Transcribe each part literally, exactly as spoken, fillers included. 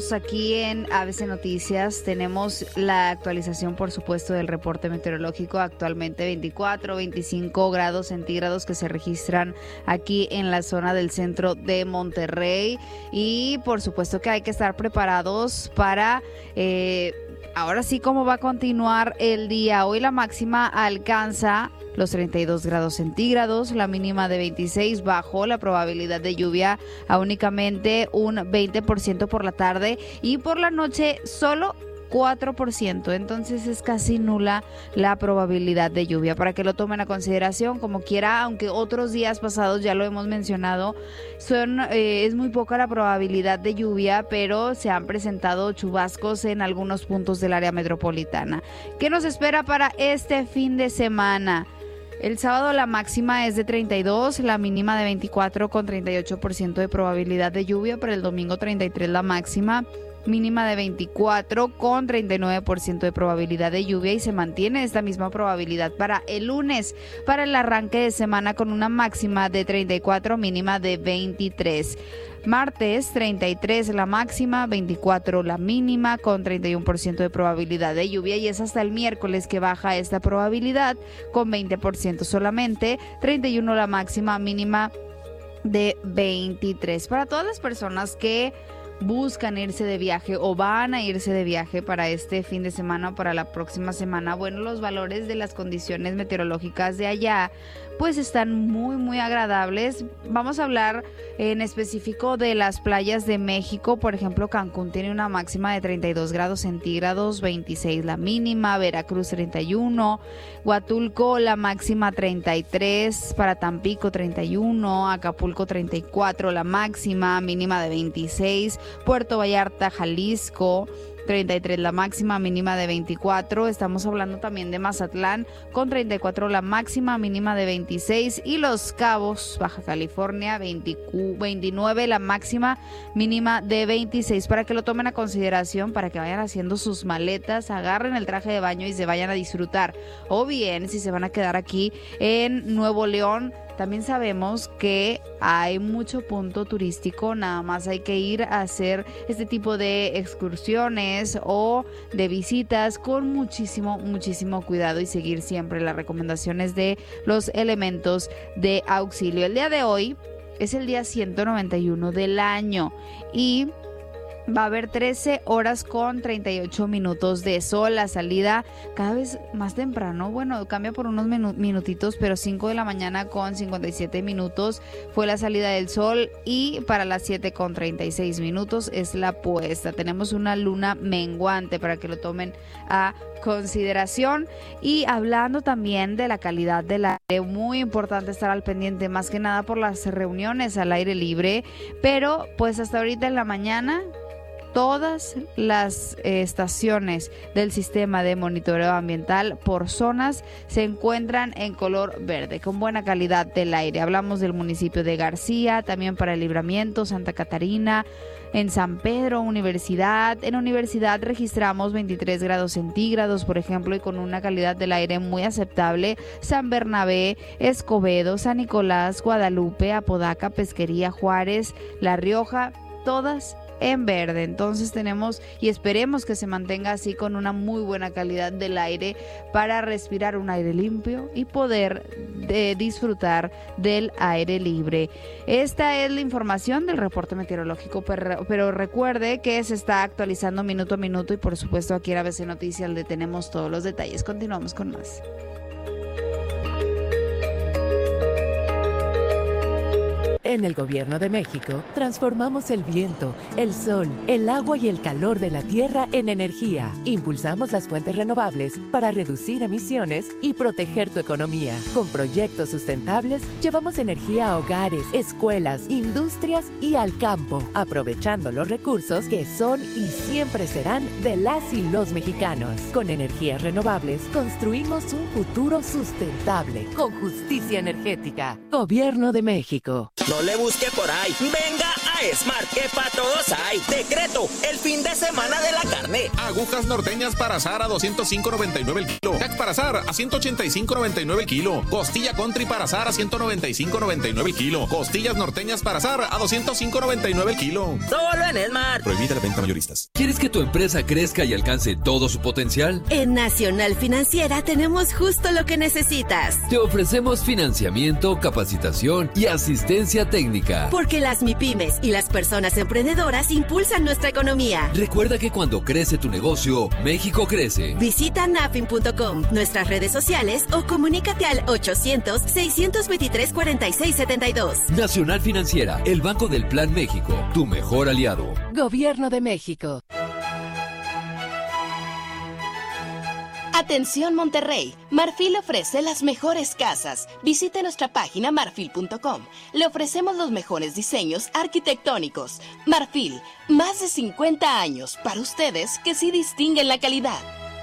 Aquí en A B C Noticias tenemos la actualización, por supuesto, del reporte meteorológico. Actualmente veinticuatro, veinticinco grados centígrados que se registran aquí en la zona del centro de Monterrey. Y por supuesto que hay que estar preparados para... Eh, ahora sí, cómo va a continuar el día. Hoy la máxima alcanza los treinta y dos grados centígrados, la mínima de veintiséis, bajó la probabilidad de lluvia a únicamente un veinte por ciento por la tarde y por la noche solo cuatro por ciento, entonces es casi nula la probabilidad de lluvia, para que lo tomen a consideración. Como quiera, aunque otros días pasados ya lo hemos mencionado, son eh, es muy poca la probabilidad de lluvia, pero se han presentado chubascos en algunos puntos del área metropolitana. ¿Qué nos espera para este fin de semana? El sábado la máxima es de treinta y dos, la mínima de veinticuatro con treinta y ocho por ciento de probabilidad de lluvia. Para el domingo treinta y tres la máxima, mínima de veinticuatro con treinta y nueve por ciento de probabilidad de lluvia, y se mantiene esta misma probabilidad para el lunes, para el arranque de semana, con una máxima de treinta y cuatro, mínima de veintitrés. Martes treinta y tres la máxima, veinticuatro la mínima, con treinta y uno por ciento de probabilidad de lluvia, y es hasta el miércoles que baja esta probabilidad con veinte por ciento solamente, treinta y uno la máxima, mínima de veintitrés. Para todas las personas que buscan irse de viaje o van a irse de viaje para este fin de semana o para la próxima semana, bueno, los valores de las condiciones meteorológicas de allá pues están muy muy agradables. Vamos a hablar en específico de las playas de México. Por ejemplo, Cancún tiene una máxima de treinta y dos grados centígrados, veintiséis la mínima, Veracruz treinta y uno, Huatulco la máxima treinta y tres, para Tampico treinta y uno, Acapulco treinta y cuatro la máxima, mínima de veintiséis, Puerto Vallarta, Jalisco treinta y tres la máxima, mínima de veinticuatro. Estamos hablando también de Mazatlán con treinta y cuatro la máxima, mínima de veintiséis, y Los Cabos, Baja California, veinte, veintinueve la máxima, mínima de veintiséis, para que lo tomen a consideración, para que vayan haciendo sus maletas, agarren el traje de baño y se vayan a disfrutar. O bien, si se van a quedar aquí en Nuevo León, también sabemos que hay mucho punto turístico, nada más hay que ir a hacer este tipo de excursiones o de visitas con muchísimo, muchísimo cuidado y seguir siempre las recomendaciones de los elementos de auxilio. El día de hoy es el día ciento noventa y uno del año y va a haber trece horas con treinta y ocho minutos de sol. La salida cada vez más temprano, bueno, cambia por unos minu- minutitos, pero cinco de la mañana con cincuenta y siete minutos fue la salida del sol, y para las siete con treinta y seis minutos es la puesta. Tenemos una luna menguante, para que lo tomen a consideración. Y hablando también de la calidad del aire, muy importante estar al pendiente, más que nada por las reuniones al aire libre, pero pues hasta ahorita en la mañana todas las eh, estaciones del sistema de monitoreo ambiental por zonas se encuentran en color verde, con buena calidad del aire. Hablamos del municipio de García, también para el Libramiento, Santa Catarina, en San Pedro, Universidad. En Universidad registramos veintitrés grados centígrados, por ejemplo, y con una calidad del aire muy aceptable. San Bernabé, Escobedo, San Nicolás, Guadalupe, Apodaca, Pesquería, Juárez, La Rioja, todas en verde. Entonces tenemos y esperemos que se mantenga así, con una muy buena calidad del aire, para respirar un aire limpio y poder de disfrutar del aire libre. Esta es la información del reporte meteorológico, pero, pero recuerde que se está actualizando minuto a minuto, y por supuesto aquí en A B C Noticias le tenemos todos los detalles. Continuamos con más. En el Gobierno de México, transformamos el viento, el sol, el agua y el calor de la tierra en energía. Impulsamos las fuentes renovables para reducir emisiones y proteger tu economía. Con proyectos sustentables, llevamos energía a hogares, escuelas, industrias y al campo, aprovechando los recursos que son y siempre serán de las y los mexicanos. Con energías renovables, construimos un futuro sustentable, con justicia energética. Gobierno de México. No le busque por ahí. Venga a Smart, que pa' todos hay. Decreto, el fin de semana de la carne. Agujas norteñas para asar a doscientos cinco noventa y nueve el kilo. Tac para asar a ciento ochenta y cinco noventa y nueve el kilo. Costilla country para asar a ciento noventa y cinco noventa y nueve el kilo. Costillas norteñas para asar a doscientos cinco noventa y nueve el kilo. Solo en Smart. Prohibida la venta mayoristas. ¿Quieres que tu empresa crezca y alcance todo su potencial? En Nacional Financiera tenemos justo lo que necesitas. Te ofrecemos financiamiento, capacitación y asistencia técnica. Porque las MIPYMES y las personas emprendedoras impulsan nuestra economía. Recuerda que cuando crece tu negocio, México crece. Visita nafin punto com, nuestras redes sociales o comunícate al ochocientos, seiscientos veintitrés, cuarenta y seis setenta y dos. Nacional Financiera, el Banco del Plan México, tu mejor aliado. Gobierno de México. Atención Monterrey, Marfil ofrece las mejores casas. Visite nuestra página marfil punto com. Le ofrecemos los mejores diseños arquitectónicos. Marfil, más de cincuenta años para ustedes que sí distinguen la calidad.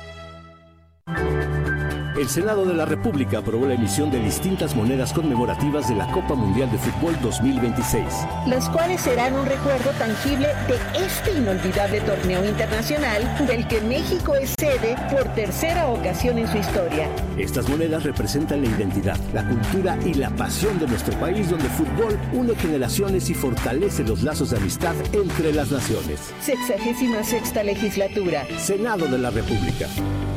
El Senado de la República aprobó la emisión de distintas monedas conmemorativas de la Copa Mundial de Fútbol dos mil veintiséis. Las cuales serán un recuerdo tangible de este inolvidable torneo internacional del que México es sede por tercera ocasión en su historia. Estas monedas representan la identidad, la cultura y la pasión de nuestro país, donde el fútbol une generaciones y fortalece los lazos de amistad entre las naciones. Sexagésima sexta legislatura. Senado de la República.